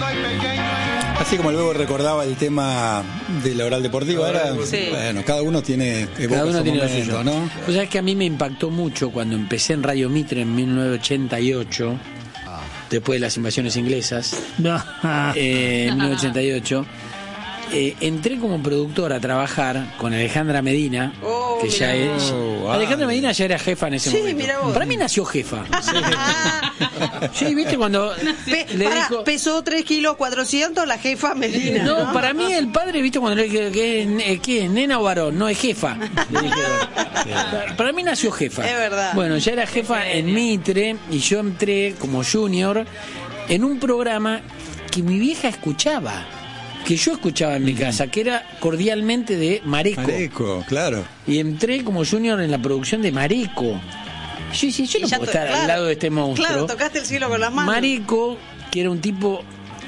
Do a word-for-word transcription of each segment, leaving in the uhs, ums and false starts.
Así como luego recordaba el tema de la oral deportiva, era, sí. Bueno, cada uno tiene, cada uno tiene momento, lo suyo, ¿no? Pues sabes que a mí me impactó mucho cuando empecé en Radio Mitre en mil novecientos ochenta y ocho, ah. después de las invasiones inglesas, no. eh, en mil novecientos ochenta y ocho. Eh, entré como productor a trabajar con Alejandra Medina, oh, que ya es. Oh, Alejandra Medina ya era jefa en ese sí, momento. Mira vos. Para mí nació jefa. Sí, viste cuando Pe le para, dijo. Pesó tres kilos cuatrocientos la jefa Medina. No, ¿no? para mí el padre, viste cuando le dije que ¿qué es? ¿Nena o varón? No, es jefa. Le dije, para mí nació jefa. Es verdad. Bueno, ya era jefa en Mitre y yo entré como junior en un programa que mi vieja escuchaba, que yo escuchaba en mi casa, que era Cordialmente de Mareco. Mareco, claro. Y entré como junior en la producción de Mareco. Yo sí, yo no puedo estar claro, al lado de este monstruo. Claro, tocaste el cielo con las manos. Mareco, que era un tipo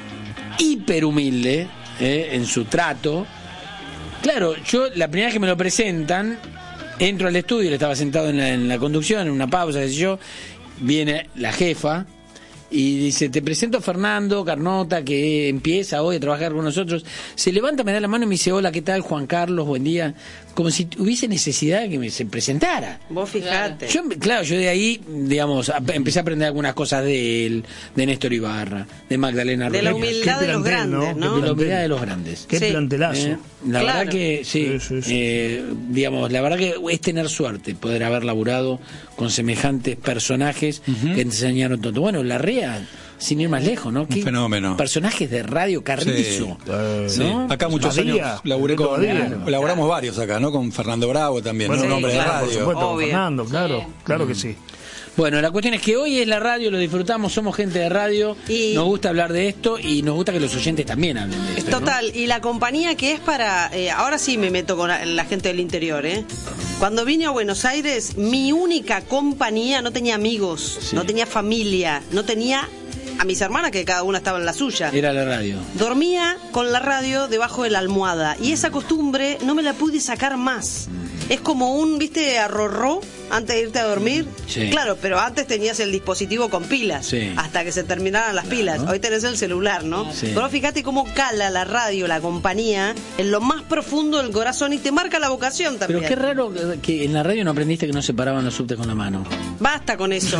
hiper humilde eh, en su trato. Claro, yo la primera vez que me lo presentan, entro al estudio, él estaba sentado en la, en la conducción, en una pausa, qué sé yo, viene la jefa y dice, te presento a Fernando Carnota, que empieza hoy a trabajar con nosotros. Se levanta, me da la mano y me dice, hola, ¿qué tal, Juan Carlos? Buen día. Como si hubiese necesidad de que me se presentara. Vos fijate. Yo, claro, yo de ahí, digamos, empecé a aprender algunas cosas de él, de Néstor Ibarra, de Magdalena De la Rodríguez. humildad de los grandes, ¿no? De la humildad de los grandes. Qué Sí. plantelazo. Eh, la Claro. verdad que sí, Sí, sí, sí. Eh, digamos, la verdad que es tener suerte poder haber laburado con semejantes personajes uh-huh. que enseñaron todo. Bueno, Larrea, sin ir más lejos, ¿no? Un fenómeno. Personajes de Radio Carrizo. Sí. ¿no? Sí. Acá muchos Badía, años laburé con, Badía. laboramos varios acá, ¿no? Con Fernando Bravo también, Bueno, ¿no? Un sí, hombre claro, de Por radio. supuesto, Obvio. Fernando, claro, claro que sí. Bueno, la cuestión es que hoy es la radio, lo disfrutamos, somos gente de radio, Y- nos gusta hablar de esto y nos gusta que los oyentes también hablen de esto. ¿no? Total, y la compañía que es para... eh, ahora sí me meto con la, la gente del interior, ¿eh? Cuando vine a Buenos Aires, mi única compañía, no tenía amigos, Sí. no tenía familia, no tenía a mis hermanas, que cada una estaba en la suya. Era la radio. Dormía con la radio debajo de la almohada y esa costumbre no me la pude sacar más. Es como un, ¿viste, arrorró antes de irte a dormir? Sí. Claro, pero antes tenías el dispositivo con pilas, Sí. hasta que se terminaran las pilas. Hoy tenés el celular, ¿no? Sí. Pero fíjate cómo cala la radio, la compañía, en lo más profundo del corazón y te marca la vocación también. Pero qué raro que en la radio no aprendiste que no se paraban los subtes con la mano. Basta con eso.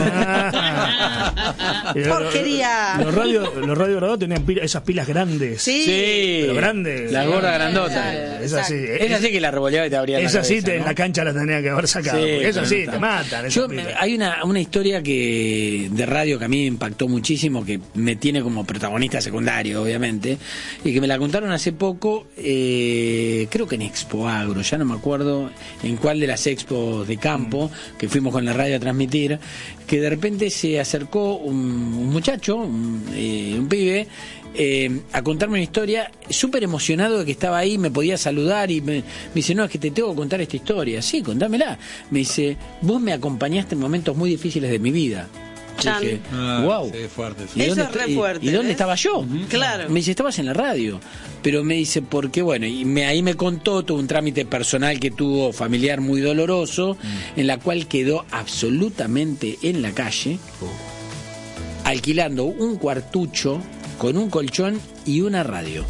Y lo- Porquería. Los radios los radio grabados tenían pila- esas pilas grandes. Sí. Pero grandes. La gorda grandota. Es así. Es así que la revoleaba y te abría la Es así, cabeza, te- ¿no? en la cancha la tenía que haber sacado. Sí, porque es pero así, no está. te matan. esas Yo, pilas. hay una, una historia que de radio que a mí me impactó muchísimo, que me tiene como protagonista secundario, obviamente, y que me la contaron hace poco, eh, creo que en Expo Agro, ya no me acuerdo en cuál de las expos de campo que fuimos con la radio a transmitir, que de repente se acercó un, un muchacho, un, eh, un pibe, Eh, a contarme una historia, súper emocionado de que estaba ahí, me podía saludar y me, me dice, no, es que te tengo que contar esta historia. Sí, contámela. Me dice, vos me acompañaste en momentos muy difíciles de mi vida. Chan. Dije, Ah, wow. sí, fuerte, sí. ¿Y Eso dónde es re est- y- fuerte, ¿Y, dónde ¿ves? estaba yo? Claro. Me dice, estabas en la radio. Pero me dice, porque bueno, y me, ahí me contó todo un trámite personal que tuvo, familiar muy doloroso, en la cual quedó absolutamente en la calle, alquilando un cuartucho con un colchón y una radio.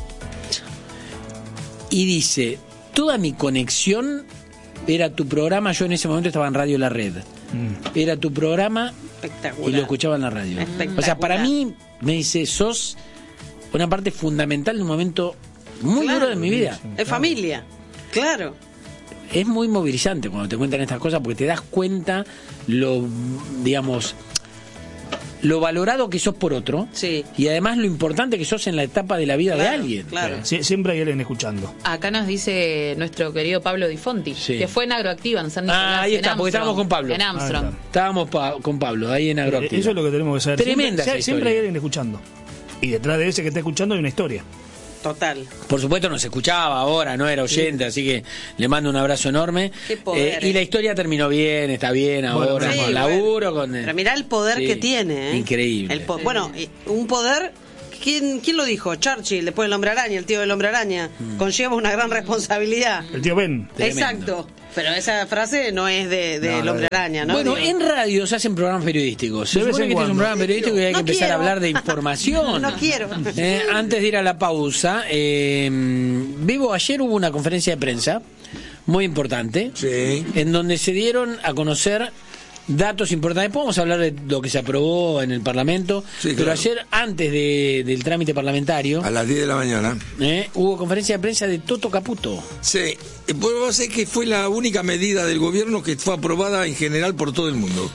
Y dice, toda mi conexión era tu programa, yo en ese momento estaba en Radio La Red. Era tu programa Espectacular. y lo escuchaba en la radio. Espectacular. O sea, para mí, me dice, sos una parte fundamental de un momento muy Claro. duro de mi vida. Es familia. Claro. Es muy movilizante cuando te cuentan estas cosas porque te das cuenta lo, digamos, lo valorado que sos por otro, Sí. y además lo importante que sos en la etapa de la vida Claro, de alguien. claro. Sie- siempre hay alguien escuchando. Acá nos dice nuestro querido Pablo Di Fonti, Sí. que fue en Agroactiva, en San Nicolás. Ah, ahí en está, porque Armstrong, estábamos con Pablo. En Armstrong. Ah, Estábamos pa- con Pablo, ahí en Agroactiva. Eh, Eso es lo que tenemos que saber. Tremenda Siempre, esa siempre historia. hay alguien escuchando. Y detrás de ese que está escuchando hay una historia. Total. Por supuesto nos escuchaba ahora, no era oyente, así que le mando un abrazo enorme. Qué poder, Eh, y eh. la historia terminó bien, está bien ahora, Bueno, con sí, laburo, bueno. con... Pero mirá el poder Sí, que tiene, ¿eh? increíble. El po- Bueno, eh, un poder... ¿Quién, ¿Quién lo dijo? Churchill, después del Hombre Araña, el tío del Hombre Araña. Conlleva una gran responsabilidad. El tío Ben. Tremendo. Exacto. Pero esa frase no es de, de No, el no, hombre araña, ¿no? Bueno, Digo. en radio se hacen programas periodísticos. Se De vez supone en que este es un cuando. programa periodístico y hay No que empezar quiero. a hablar de información. No quiero. Eh, antes de ir a la pausa, eh, Vivo, ayer hubo una conferencia de prensa muy importante, Sí. en donde se dieron a conocer datos importantes. Podemos hablar de lo que se aprobó en el Parlamento, Sí, pero claro. ayer, antes de, del trámite parlamentario, A las diez de la mañana. eh, hubo conferencia de prensa de Toto Caputo. Sí, puedo decir que fue la única medida del gobierno que fue aprobada en general por todo el mundo.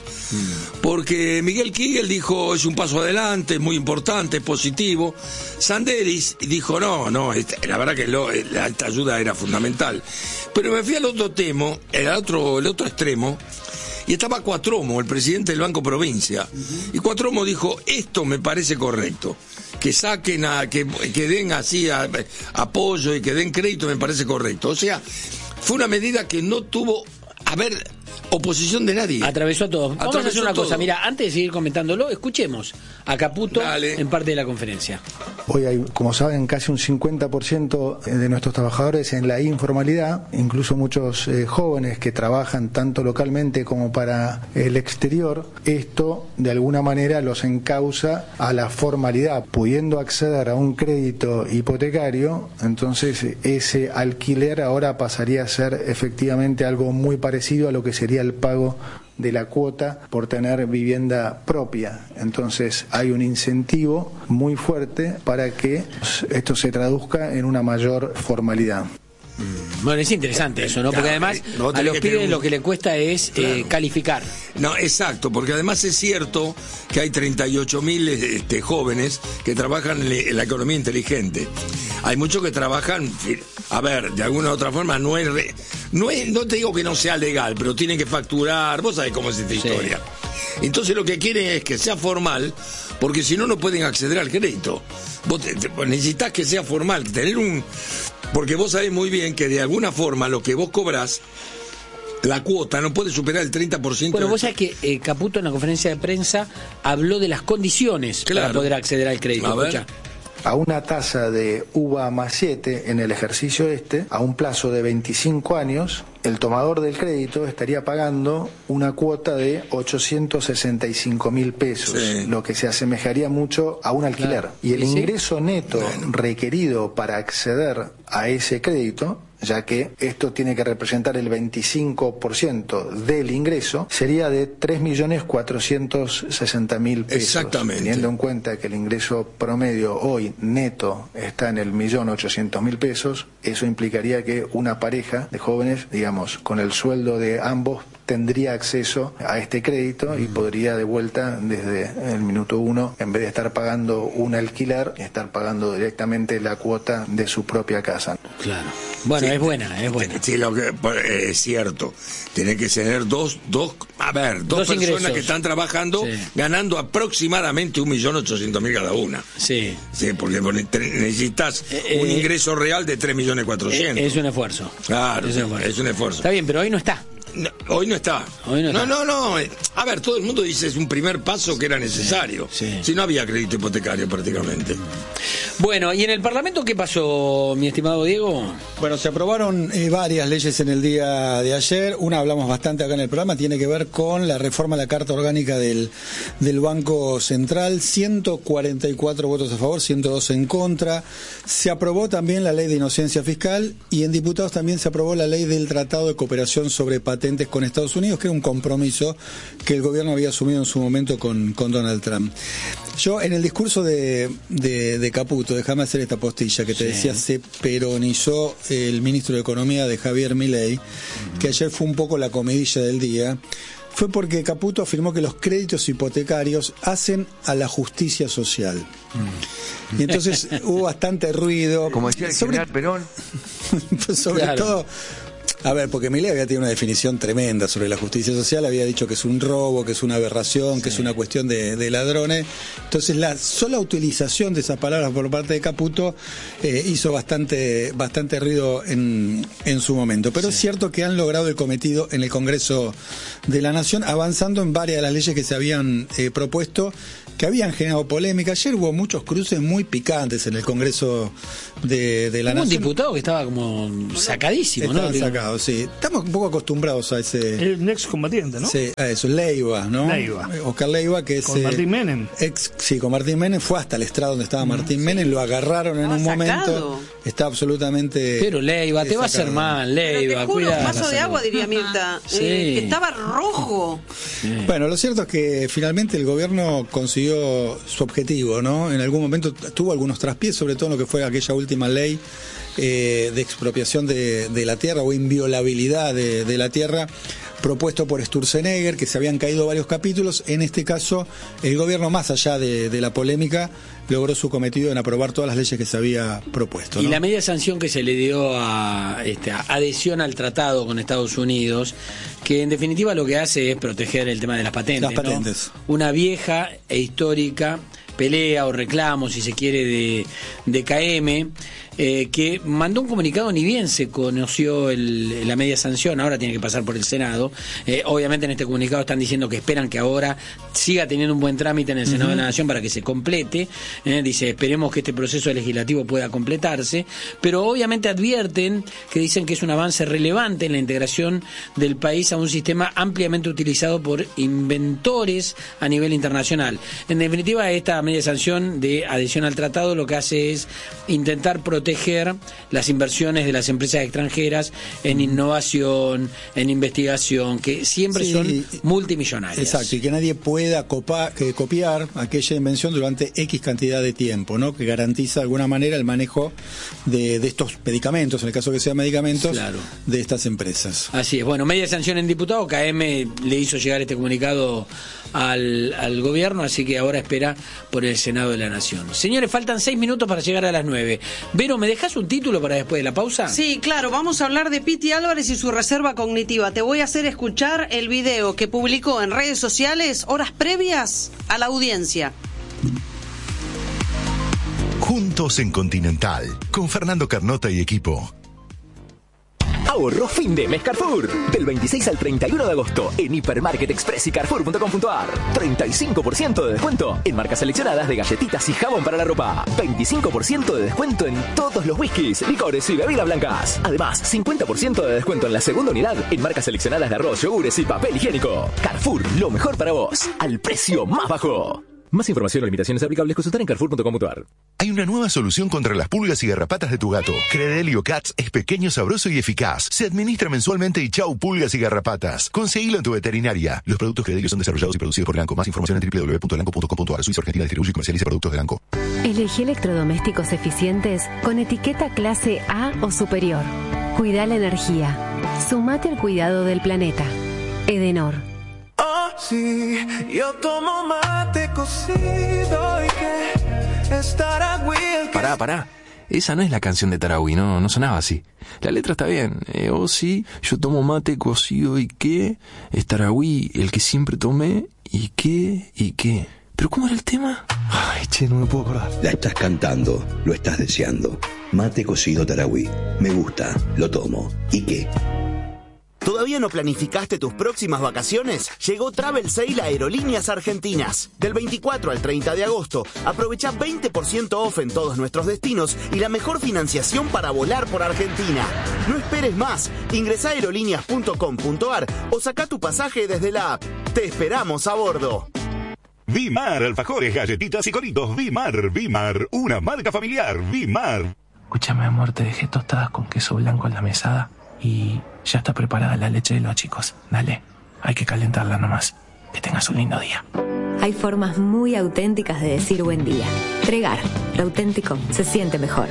Porque Miguel Kigel dijo, es un paso adelante, es muy importante, es positivo. Sanderis dijo, no, no, este, la verdad que lo, la, esta ayuda era fundamental. Pero me fui al otro tema, el otro, el otro extremo, y estaba Cuatromo, el presidente del Banco Provincia. Y Cuatromo dijo, esto me parece correcto. Que saquen, a, que, que den así a, apoyo y que den crédito me parece correcto. O sea, fue una medida que no tuvo, a ver, oposición de nadie. Atravesó a todos. Vamos a Atravesó hacer una todo. cosa, mira, antes de seguir comentándolo, escuchemos a Caputo Dale. en parte de la conferencia. Hoy hay, como saben, casi un cincuenta por ciento de nuestros trabajadores en la informalidad, incluso muchos eh, jóvenes que trabajan tanto localmente como para el exterior. Esto, de alguna manera, los encausa a la formalidad, pudiendo acceder a un crédito hipotecario. Entonces, ese alquiler ahora pasaría a ser efectivamente algo muy parecido a lo que sería el pago de la cuota por tener vivienda propia. Entonces hay un incentivo muy fuerte para que esto se traduzca en una mayor formalidad. Bueno, es interesante eso, ¿no? Porque además No, a tenés los que pibes tener un- lo que le cuesta es Claro. eh, calificar. No, exacto, porque además es cierto que hay treinta y ocho mil este, jóvenes que trabajan en le- en la economía inteligente. Hay muchos que trabajan, a ver, de alguna u otra forma, no es, re- no es, no te digo que no sea legal, pero tienen que facturar, vos sabés cómo es esta historia. Entonces lo que quieren es que sea formal, porque si no, no pueden acceder al crédito. Vos te- te- necesitas que sea formal, tener un... Porque vos sabés muy bien que de alguna forma lo que vos cobrás, la cuota no puede superar el treinta por ciento. Bueno, del- vos sabés que eh, Caputo en la conferencia de prensa habló de las condiciones Claro. para poder acceder al crédito. A ver. Escuchá. A una tasa de uva más siete en el ejercicio este, a un plazo de veinticinco años, el tomador del crédito estaría pagando una cuota de ochocientos sesenta y cinco mil pesos, Sí. lo que se asemejaría mucho a un alquiler. Claro. Y el ¿Y sí? ingreso neto requerido para acceder a ese crédito, ya que esto tiene que representar el veinticinco por ciento del ingreso, sería de tres millones cuatrocientos sesenta mil pesos. Exactamente. Teniendo en cuenta que el ingreso promedio hoy neto está en el millón ochocientos mil pesos, eso implicaría que una pareja de jóvenes, digamos, con el sueldo de ambos, tendría acceso a este crédito y podría de vuelta desde el minuto uno, en vez de estar pagando un alquiler, estar pagando directamente la cuota de su propia casa. Claro. Bueno, Sí. es buena, es buena. Sí, lo que eh, es cierto. Tiene que tener dos, dos, a ver, dos, Dos personas ingresos. que están trabajando Sí. ganando aproximadamente un millón ochocientos mil cada una. Sí. Sí, porque vos ne- tre- necesitas Eh, un eh, ingreso real de tres millones cuatrocientos. Es un esfuerzo. Claro, es un esfuerzo. es un esfuerzo. Está bien, pero hoy no está. No, hoy no está. Hoy no está. no, no, no. eh, A ver, todo el mundo dice es un primer paso que era necesario. Sí. Si no había crédito hipotecario prácticamente. Bueno, ¿y en el Parlamento qué pasó, mi estimado Diego? Bueno, se aprobaron eh, varias leyes en el día de ayer. Una hablamos bastante acá en el programa, tiene que ver con la reforma a la Carta Orgánica del, del Banco Central. ciento cuarenta y cuatro votos a favor, ciento dos en contra. Se aprobó también la ley de inocencia fiscal y en diputados también se aprobó la ley del Tratado de Cooperación sobre Patentes con Estados Unidos, que era un compromiso que el gobierno había asumido en su momento con, con Donald Trump. Yo, en el discurso de, de, de Caputo, déjame hacer esta postilla que te Sí. decía, se peronizó el ministro de Economía de Javier Milei, que ayer fue un poco la comidilla del día, fue porque Caputo afirmó que los créditos hipotecarios hacen a la justicia social. Y entonces hubo bastante ruido. Como decía el sobre, general Perón. sobre Claro. todo... A ver, porque Milei había tenido una definición tremenda sobre la justicia social, había dicho que es un robo, que es una aberración, que es una cuestión de, de ladrones. Entonces la sola utilización de esas palabras por parte de Caputo eh, hizo bastante, bastante ruido en, en su momento. Pero es cierto que han logrado el cometido en el Congreso de la Nación, avanzando en varias de las leyes que se habían eh, propuesto que habían generado polémica. Ayer hubo muchos cruces muy picantes en el Congreso de, de la Hubo un Nación. diputado que estaba como sacadísimo, Estaban ¿no? sacados, sí. Estamos un poco acostumbrados a ese... El ex combatiente, ¿no? Sí, a eso, Leiva, ¿no? Leiva. Oscar Leiva, que es... Con eh, Martín Menem. Ex, sí, con Martín Menem, fue hasta el estrado donde estaba Martín Menem, lo agarraron en Estaba un sacado. momento, está absolutamente... Pero Leiva, te va a hacer sacado. mal, Pero Leiva, te juro, cuidado. vaso de agua, diría Mirta. Sí. Eh, que estaba rojo. Bueno, lo cierto es que finalmente el gobierno consiguió su objetivo, ¿no? En algún momento tuvo algunos traspiés, sobre todo en lo que fue aquella última ley eh, de expropiación de, de la tierra o inviolabilidad de, de la tierra, propuesto por Sturzenegger, que se habían caído varios capítulos. En este caso, el gobierno, más allá de, de la polémica, logró su cometido en aprobar todas las leyes que se había propuesto, ¿no? Y la media sanción que se le dio a esta adhesión al tratado con Estados Unidos, que en definitiva lo que hace es proteger el tema de las patentes. Las patentes. ¿No? Una vieja e histórica pelea o reclamo, si se quiere, de, de K M, eh, que mandó un comunicado, ni bien se conoció el, la media sanción, ahora tiene que pasar por el Senado. Eh, obviamente en este comunicado están diciendo que esperan que ahora siga teniendo un buen trámite en el Senado uh-huh. de la Nación para que se complete. Eh, dice, esperemos que este proceso legislativo pueda completarse, pero obviamente advierten que dicen que es un avance relevante en la integración del país a un sistema ampliamente utilizado por inventores a nivel internacional. En definitiva, esta media sanción de adhesión al tratado lo que hace es intentar proteger las inversiones de las empresas extranjeras en innovación, en investigación, que siempre Sí, son multimillonarias. Exacto, y que nadie pueda copa, que copiar aquella invención durante X cantidad de tiempo, ¿no? Que garantiza de alguna manera el manejo de, de estos medicamentos, en el caso que sean medicamentos, Claro. de estas empresas. Así es. Bueno, media sanción en diputado. K M le hizo llegar este comunicado al, al gobierno, así que ahora espera por el Senado de la Nación. Señores, faltan seis minutos para llegar a las nueve. Vero, ¿me dejas un título para después de la pausa? Sí, claro, vamos a hablar de Piti Álvarez y su reserva cognitiva. Te voy a hacer escuchar el video que publicó en redes sociales horas previas a la audiencia. Juntos en Continental, con Fernando Carnota y equipo. Ahorro fin de mes Carrefour. Del veintiséis al treinta y uno de agosto en Hipermarket Express y Carrefour punto com punto a r. treinta y cinco por ciento de descuento en marcas seleccionadas de galletitas y jabón para la ropa. veinticinco por ciento de descuento en todos los whiskies, licores y bebidas blancas. Además, cincuenta por ciento de descuento en la segunda unidad en marcas seleccionadas de arroz, yogures y papel higiénico. Carrefour, lo mejor para vos, al precio más bajo. Más información o limitaciones aplicables consultar en Carrefour punto com punto a r. Hay una nueva solución contra las pulgas y garrapatas de tu gato. Credelio Cats es pequeño, sabroso y eficaz. Se administra mensualmente y chau pulgas y garrapatas. Conseguilo en tu veterinaria. Los productos Credelio son desarrollados y producidos por Elanco. Más información en doble u doble u doble u punto elanco punto com punto a r. Suiza Argentina distribuye y comercializa productos de Elanco. Elegí electrodomésticos eficientes con etiqueta clase A o superior. Cuida la energía. Sumate al cuidado del planeta. Edenor. Oh, sí, yo tomo mate cocido y que es Tarahui el que... Pará, pará. Esa no es la canción de Tarahui, no, no sonaba así. La letra está bien. Eh, oh, sí, yo tomo mate cocido y que es Tarahui el que siempre tomé y que, y que... ¿Pero cómo era el tema? Ay, che, no me puedo acordar. La estás cantando, lo estás deseando. Mate cocido Tarahui. Me gusta, lo tomo. ¿Y qué? ¿Todavía no planificaste tus próximas vacaciones? Llegó Travel Sale a Aerolíneas Argentinas. Del veinticuatro al treinta de agosto, aprovecha veinte por ciento off en todos nuestros destinos y la mejor financiación para volar por Argentina. No esperes más. Ingresá a aerolíneas punto com punto a r o saca tu pasaje desde la app. Te esperamos a bordo. Vimar, alfajores, galletitas y coritos. Vimar, Vimar, una marca familiar. Vimar. Escúchame, amor, te dejé tostadas con queso blanco en la mesada y ya está preparada la leche de los chicos. Dale, hay que calentarla nomás. Que tengas un lindo día. Hay formas muy auténticas de decir buen día. Tregar, lo auténtico se siente mejor.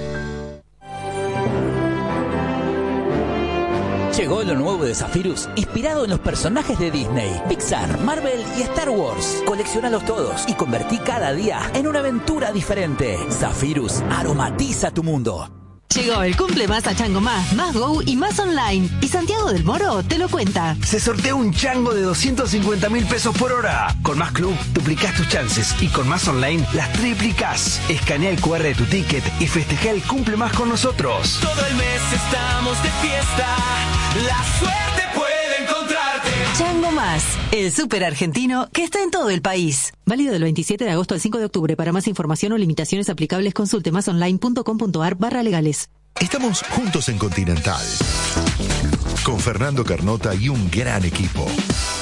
Llegó lo nuevo de Zephyrus, inspirado en los personajes de Disney, Pixar, Marvel y Star Wars. Colecciónalos todos y convertí cada día en una aventura diferente. Zephyrus aromatiza tu mundo. Llegó el cumple más a Chango Más, Más Go y Más Online. Y Santiago del Moro te lo cuenta. Se sortea un chango de doscientos cincuenta mil pesos por hora. Con Más Club duplicás tus chances y con Más Online las triplicás. Escanea el cu erre de tu ticket y festeja el cumple más con nosotros. Todo el mes estamos de fiesta. La suerte puede encontrarte. Chango Más, el súper argentino que está en todo el país. Válido del veintisiete de agosto al cinco de octubre. Para más información o limitaciones aplicables, consulte masonline.com.ar barra legales. Estamos juntos en Continental, con Fernando Carnota y un gran equipo.